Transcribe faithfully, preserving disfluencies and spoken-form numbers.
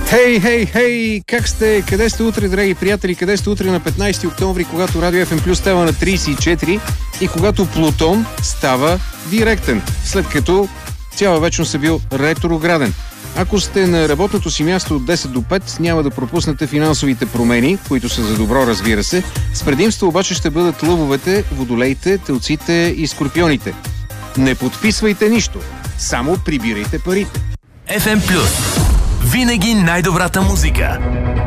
Хей, хей, хей! Как сте? Къде сте утре, драги приятели? Къде сте утре на петнайсети октомври, когато Радио Еф Ем Плюс става на трийсет и четири и когато Плутон става директен, след като цяла вечност е бил ретрограден. Ако сте на работното си място от десет до пет, няма да пропуснете финансовите промени, които са за добро, разбира се. С предимство обаче ще бъдат лъвовете, водолеите, телците и скорпионите. Не подписвайте нищо, само прибирайте парите. Еф Ем Плюс. Винаги най-добрата музика.